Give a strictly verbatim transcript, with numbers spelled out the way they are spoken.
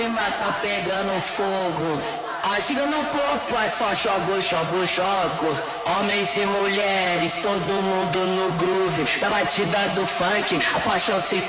Tá pegando fogo, agindo no corpo, é só jogo, jogo, jogo. Homens e mulheres, todo mundo no groove, da batida do funk, a paixão se